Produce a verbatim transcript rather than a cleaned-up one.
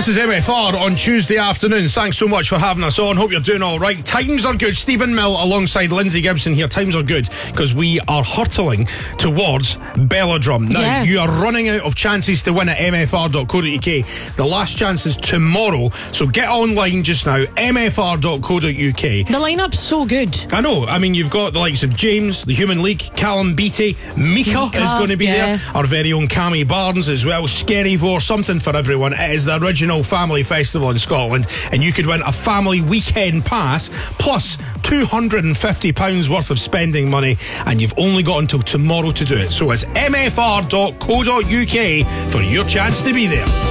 This is M F R on Tuesday afternoon. Thanks so much for having us on. Hope you're doing all right. Times are good. Stephen Mill alongside Lindsay Gibson here. Times are good because we are hurtling towards Belladrum. Now, Yeah. you are running out of chances to win at m f r dot co dot u k. The last chance is tomorrow, so get online just now, m f r dot co dot u k. The lineup's so good. I know. I mean, you've got the likes of James, the Human League, Callum Beattie, Mika, Mika, is going to be yeah. there. Our very own Cammy Barnes as well. Skerryvore, something for everyone. It is the original family festival in Scotland, and you could win a family weekend pass plus two hundred fifty pounds worth of spending money, and you've only got until tomorrow to do it. So it's m f r dot co dot u k for your chance to be there.